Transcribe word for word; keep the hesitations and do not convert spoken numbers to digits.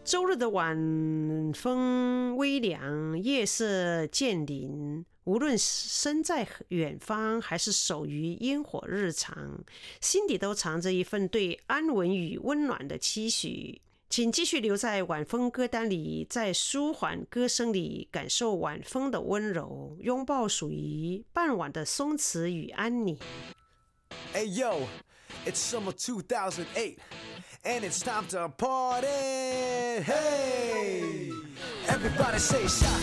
周日的晚风微凉，夜色渐临，无论身在远方还是守于烟火日常，心底都藏着一份对安稳与温暖的期许。请继续留在晚风歌单里，在舒缓歌声里感受晚风的温柔，拥抱属于傍晚的松弛与安宁。 Hey yo, it's summer two thousand eight and it's time to party. Hey, everybody say shot.